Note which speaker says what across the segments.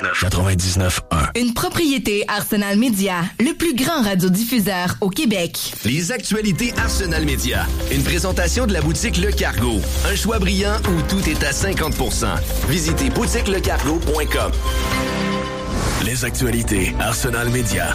Speaker 1: 99.1.
Speaker 2: Une propriété Arsenal Média, le plus grand radiodiffuseur au Québec.
Speaker 3: Les actualités Arsenal Média. Une présentation de la boutique Le Cargo. Un choix brillant où tout est à 50%. Visitez boutiquelecargo.com.
Speaker 1: Les actualités Arsenal Média.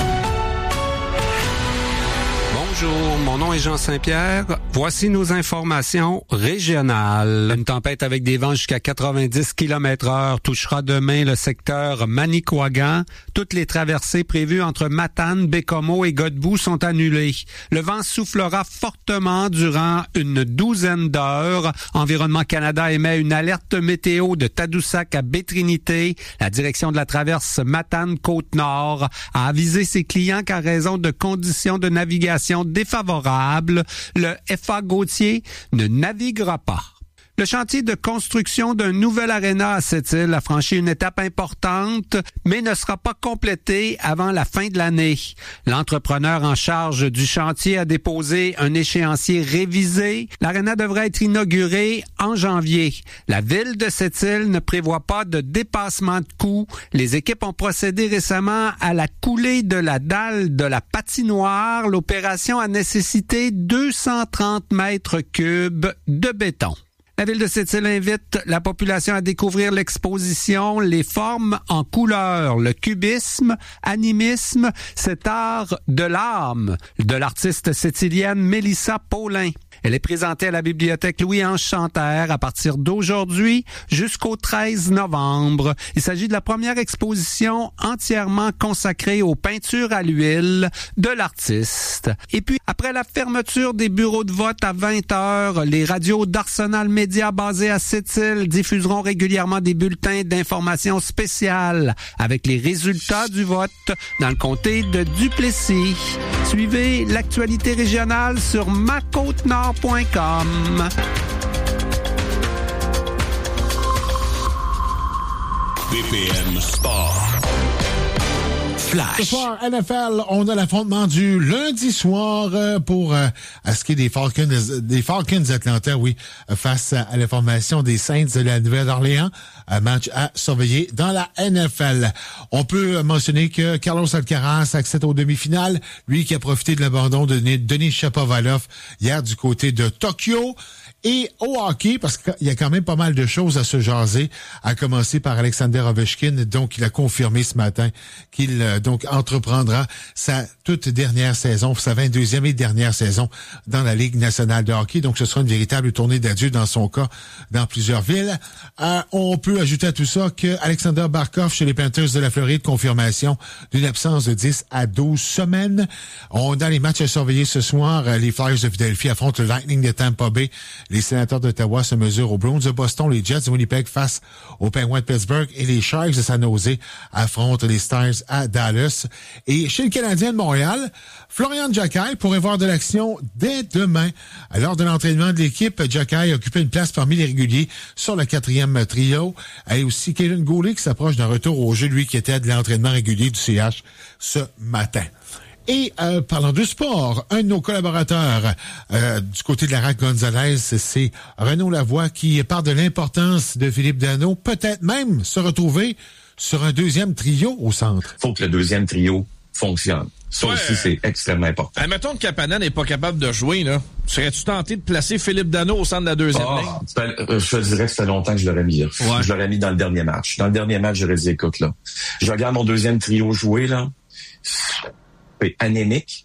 Speaker 4: Bonjour, mon nom est Jean Saint-Pierre. Voici nos informations régionales. Une tempête avec des vents jusqu'à 90 km/h touchera demain le secteur Manicouagan. Toutes les traversées prévues entre Matane, Bécomo et Godbout sont annulées. Le vent soufflera fortement durant une douzaine d'heures. Environnement Canada émet une alerte météo de Tadoussac à Baie-Trinité. La direction de la traverse Matane-Côte-Nord a avisé ses clients qu'à raison de conditions de navigation défavorable, le FA Gautier ne naviguera pas. Le chantier de construction d'un nouvel aréna à Sept-Îles a franchi une étape importante, mais ne sera pas complété avant la fin de l'année. L'entrepreneur en charge du chantier a déposé un échéancier révisé. L'aréna devrait être inaugurée en janvier. La ville de Sept-Îles ne prévoit pas de dépassement de coûts. Les équipes ont procédé récemment à la coulée de la dalle de la patinoire. L'opération a nécessité 230 mètres cubes de béton. La ville de Sept-Îles invite la population à découvrir l'exposition Les formes en couleurs, le cubisme, animisme, cet art de l'âme de l'artiste sétilienne Mélissa Paulin. Elle est présentée à la bibliothèque Louis-Ange Santerre à partir d'aujourd'hui jusqu'au 13 novembre. Il s'agit de la première exposition entièrement consacrée aux peintures à l'huile de l'artiste. Et puis, après la fermeture des bureaux de vote à 20h, les radios d'Arsenal Média basées à Sept-Îles diffuseront régulièrement des bulletins d'information spéciales avec les résultats du vote dans le comté de Duplessis. Suivez l'actualité régionale sur macôtenord.com.
Speaker 1: BPM Sport. Flash.
Speaker 5: Ce soir, NFL, on a l'affrontement du lundi soir pour ce qui est des Falcons d'Atlanta, face à la formation des Saints de la Nouvelle-Orléans. Un match à surveiller dans la NFL. On peut mentionner que Carlos Alcaraz accède aux demi-finales, lui qui a profité de l'abandon de Denis Shapovalov hier du côté de Tokyo. Et au hockey, parce qu'il y a quand même pas mal de choses à se jaser, à commencer par Alexander Ovechkin. Donc, il a confirmé ce matin qu'il entreprendra sa toute dernière saison, sa 22e et dernière saison dans la Ligue nationale de hockey. Donc, ce sera une véritable tournée d'adieu dans son cas, dans plusieurs villes. On peut ajouter à tout ça que Alexander Barkov chez les Panthers de la Floride, confirmation d'une absence de 10 à 12 semaines. Dans les matchs à surveiller ce soir, les Flyers de Philadelphie affrontent le Lightning de Tampa Bay. Les Sénateurs d'Ottawa se mesurent aux Bruins de Boston, les Jets de Winnipeg face aux Penguins de Pittsburgh et les Sharks de San Jose affrontent les Stars à Dallas. Et chez le Canadien de Montréal, Florian Jacquet pourrait voir de l'action dès demain. Lors de l'entraînement de l'équipe, Jacquet occupait une place parmi les réguliers sur le 4e trio. Et aussi Kaden Goulet qui s'approche d'un retour au jeu, lui qui était de l'entraînement régulier du CH ce matin. Et parlant de sport, un de nos collaborateurs du côté de la RAC Gonzalez, c'est Renaud Lavoie qui parle de l'importance de Philippe Danault, peut-être même se retrouver sur un deuxième trio au centre.
Speaker 6: Faut que le deuxième trio fonctionne. Ça aussi, c'est extrêmement important.
Speaker 7: Admettons que Kapanen n'est pas capable de jouer, là. Serais-tu tenté de placer Philippe Danault au centre de la deuxième ligne?
Speaker 6: Je te dirais que ça fait longtemps que je l'aurais mis. Ouais. Je l'aurais mis dans le dernier match. Dans le dernier match, j'aurais dit, écoute, là, je regarde mon deuxième trio jouer, là. Anémique.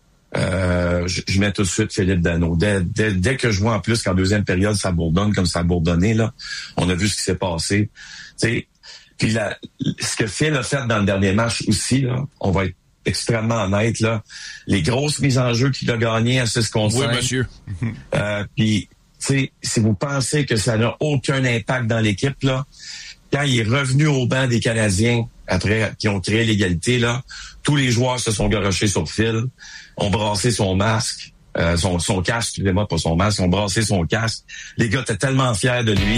Speaker 6: Je mets tout de suite Philippe Danault. Dès que je vois en plus qu'en deuxième période, ça bourdonne comme ça a bourdonné, là, on a vu ce qui s'est passé. T'sais, puis ce que Phil a fait dans le dernier match aussi, là, on va être extrêmement honnête, là, les grosses mises en jeu qu'il a gagnées à 6 contre 5.
Speaker 7: Oui, monsieur.
Speaker 6: Puis, si vous pensez que ça n'a aucun impact dans l'équipe, là, quand il est revenu au banc des Canadiens, après qui ont créé l'égalité, là, tous les joueurs se sont garochés sur Phil, ont brassé son masque, son casque, excusez-moi, pas son masque, ont brassé son casque. Les gars étaient tellement fiers de lui.